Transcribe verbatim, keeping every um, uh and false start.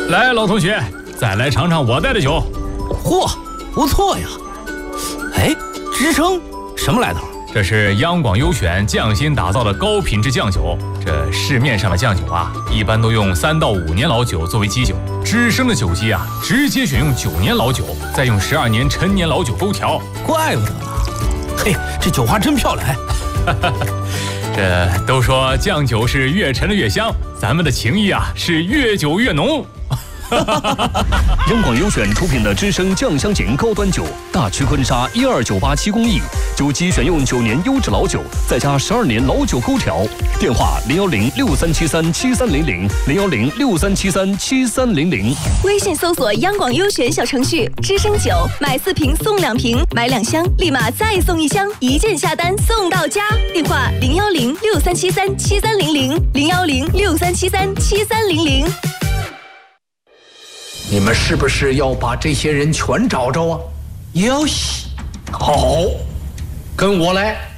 来，老同学，再来尝尝我带的酒。 嚯，不错呀！哎，支撑什么来头？ 这是央广优选匠心打造的高品质酱酒。这市面上的酱酒啊，一般都用三到五年老酒作为基酒，知生的酒基啊，直接选用九年老酒，再用十二年陈年老酒勾调。 怪不得呢。嘿，这酒花真漂亮！ 这都说酱酒是越陈的越香，咱们的情谊啊是越久越浓。 央广优选出品的知生酱香型高端酒，大曲坤沙一二九八七工艺，酒基选用九年优质老酒，再加十二年老酒勾调。电话零幺零六三七三七三零零零幺零六三七三七三零零。 微信搜索央广优选小程序，知生酒买四瓶送两瓶，买两箱立马再送一箱，一键下单送到家。电话零幺零六三七三七三零零零幺零六三七三七三零零。 你们是不是要把这些人全找着啊？ 要西， 好，跟我来。